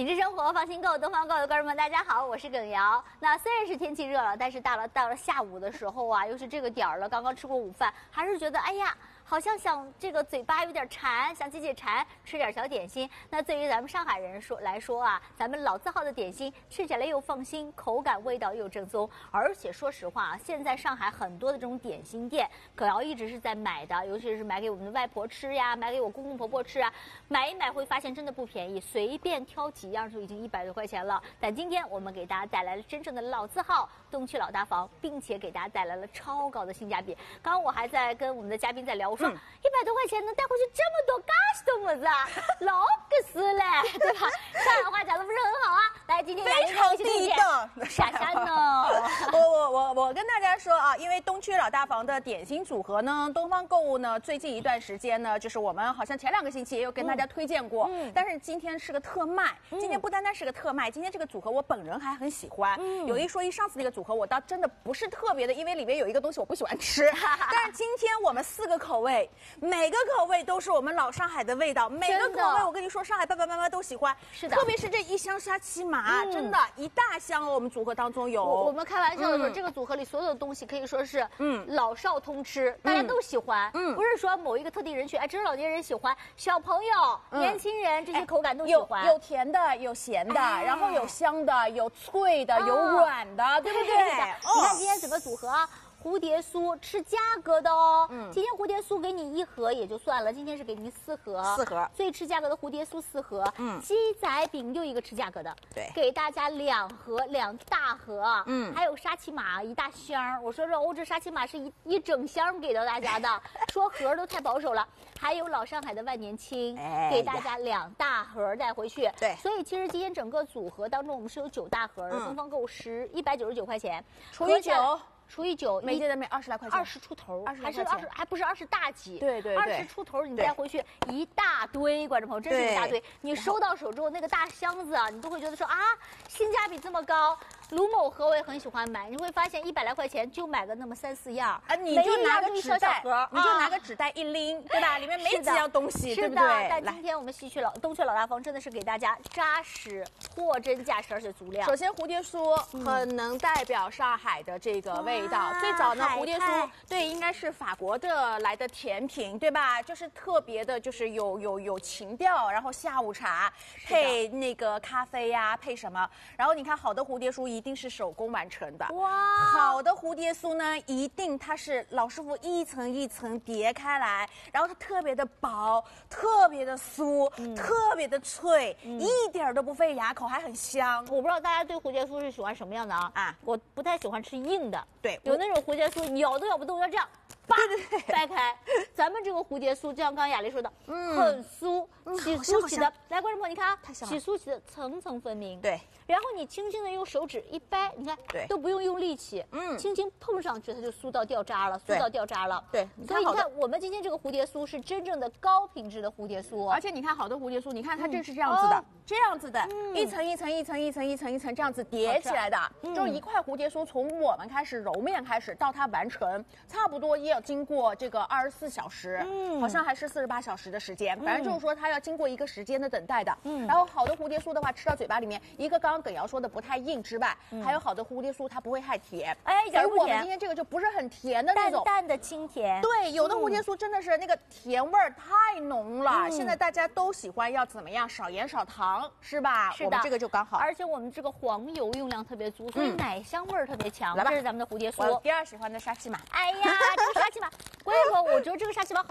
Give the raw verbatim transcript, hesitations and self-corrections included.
品质生活，放心购，东方购的哥们，大家好，我是耿瑶。那虽然是天气热了，但是到了到了下午的时候啊，又是这个点儿了，刚刚吃过午饭，还是觉得哎呀，好像想这个嘴巴有点馋，想解解馋，吃点小点心。那对于咱们上海人说来说啊，咱们老字号的点心吃起来又放心，口感味道又正宗。而且说实话啊，现在上海很多的这种点心店，耿瑶一直是在买的，尤其是买给我们的外婆吃呀，买给我公公婆婆吃啊，买一买会发现真的不便宜，随便挑几样就已经一百多块钱了。但今天我们给大家带来了真正的老字号东区老大房，并且给大家带来了超高的性价比。刚刚我还在跟我们的嘉宾在聊，我说一百多块钱能带回去这么多嘎西的么子啊，老个死嘞，对吧？上海话讲的不是很好啊。来，今天非常地道， 傻傻呢。 我我我我跟大家说啊，因为东区老大房的点心组合呢，东方购物呢，最近一段时间呢，就是我们好像前两个星期也有跟大家推荐过，嗯、但是今天是个特卖，嗯、今天不单单是个特卖，今天这个组合我本人还很喜欢。嗯、有一说一，上次那个组合我倒真的不是特别的，因为里面有一个东西我不喜欢吃，但是今天我们四个口味，每个口味都是我们老上海的味道，每个口味我跟你说，上海爸爸妈妈都喜欢， 是的， 特别是这一箱沙琪玛，嗯、真的，一大箱哦，我们组合当中有。 我, 我们开玩笑的说，嗯、这个组合里所有的东西可以说是，嗯，老少通吃，嗯、大家都喜欢，嗯，不是说某一个特定人群，哎，只是老年人喜欢，小朋友、嗯、年轻人这些口感都喜欢。 有有甜的，有咸的，哎、然后有香的，有脆的，哦、有软的，对不对？ 你看今天整个组合啊。蝴蝶酥吃价格的哦，嗯，今天蝴蝶酥给你一盒也就算了，今天是给您四盒， 四盒， 所以吃价格的蝴蝶酥四盒，嗯，鸡仔饼又一个吃价格的， 对， 给大家两盒两大盒，嗯，还有沙琪玛一大箱，我说说哦，这沙琪玛是一一整箱给到大家的，说盒都太保守了，还有老上海的万年青，哎、给大家两大盒带回去， 对， 所以其实今天整个组合当中我们是有九大盒的，嗯、东方购物十一百九十九块钱， 除以九。 除以九， 每件的每二十来块钱， 二十出头， 二十还是二十，还不是二十大几？ 对对对， 二十出头，你带回去一大堆，观众朋友，真是一大堆。你收到手之后，那个大箱子啊，你都会觉得说啊，性价比这么高。卢某盒我也很喜欢买，你会发现一百来块钱就买个那么三四样， 啊，你就拿个纸袋，你就拿个纸袋一拎，对吧？里面没几样东西，对不对？ 但今天我们西区老东区老大房真的是给大家扎实、货真价实，而且足量。 首先，蝴蝶酥很能代表上海的这个味道。最早呢，蝴蝶酥对应该是法国的来的甜品，对吧？就是特别的，就是有有有情调，然后下午茶配那个咖啡呀，配什么？然后你看，好的蝴蝶酥一定是手工完成的。哇，好的蝴蝶酥呢，一定它是老师傅一层一层叠开来，然后它特别的薄，特别的酥，嗯、特别的脆，嗯、一点都不费牙口，还很香。 我不知道大家对蝴蝶酥是喜欢什么样的啊？啊，我不太喜欢吃硬的， 对， 有那种蝴蝶酥咬都咬不动，要这样。 对对对， 掰开，咱们这个蝴蝶酥，就像刚刚雅丽说的，嗯，很酥，起酥起的。来，观众朋友，你看啊，起酥起的层层分明。 对， 然后你轻轻的用手指一掰，你看，对，都不用用力气，嗯，轻轻碰上去，它就酥到掉渣了，酥到掉渣了。 对， 所以你看，我们今天这个蝴蝶酥是真正的高品质的蝴蝶酥， 而且你看好多蝴蝶酥，你看它这是这样子的，这样子的，一层一层一层一层一层一层这样子叠起来的，就是一块蝴蝶酥从我们开始揉面开始到它完成，差不多也。要经过这个二十四小时，嗯，好像还是四十八小时的时间，反正就是说它要经过一个时间的等待的。嗯，然后好的蝴蝶酥的话，吃到嘴巴里面，一个刚刚耿瑶说的不太硬之外，嗯、还有好的蝴蝶酥它不会太甜， 哎，一点不甜。 我们今天这个就不是很甜的那种， 淡淡的清甜。 对，有的蝴蝶酥真的是那个甜味儿太浓了。嗯、现在大家都喜欢要怎么样，少盐少糖，是吧？ 是的， 我们这个就刚好。 而且我们这个黄油用量特别足，所以奶香味儿特别强。来吧， 这是咱们的蝴蝶酥。 我第二喜欢的沙琪玛。 哎呀，这个沙琪玛，关键我我觉得这个沙琪玛好。